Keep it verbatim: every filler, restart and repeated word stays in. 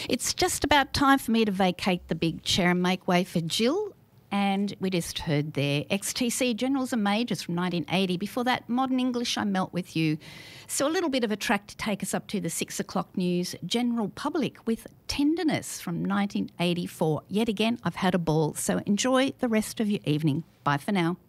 It's just about time for me to vacate the big chair and make way for Jill. And we just heard there X T C Generals and Majors from nineteen eighty. Before that, Modern English, I Melt With You. So a little bit of a track to take us up to the six o'clock news. General Public with Tenderness from nineteen eighty-four. Yet again, I've had a ball. So enjoy the rest of your evening. Bye for now.